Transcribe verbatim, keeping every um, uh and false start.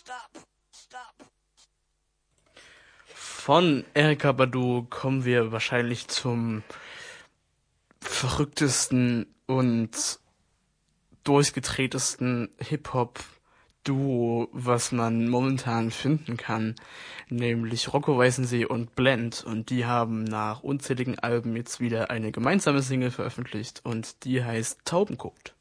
Von Erykah Badu kommen wir wahrscheinlich zum verrücktesten und durchgedrehtesten Hip-Hop-Duo, was man momentan finden kann, nämlich Rocco Weißensee und Blend. Und die haben nach unzähligen Alben jetzt wieder eine gemeinsame Single veröffentlicht und die heißt Taubenkot.